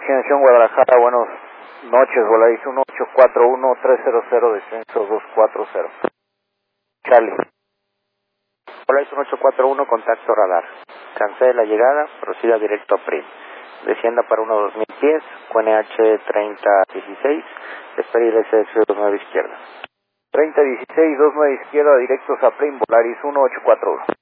destinación Guadalajara, buenas noches, Volaris 1841-300, descenso 240. Charlie. Volaris 1841, contacto radar. Cancele la llegada, proceda directo a PRIM. Descienda para 2000 pies, QNH 3016, despedir SX 29 izquierda. 3016, 29 izquierda, directos a PRIM, Volaris 1841.